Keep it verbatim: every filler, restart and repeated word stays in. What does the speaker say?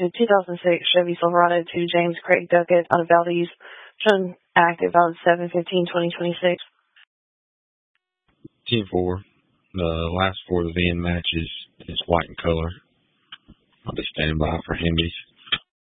to two thousand six Chevy Silverado to James Craig Duckett out of Valdez, shown active out of seven fifteen twenty twenty-six. ten four. The last four of the van matches is white in color. I'll be standing by for Hendy's.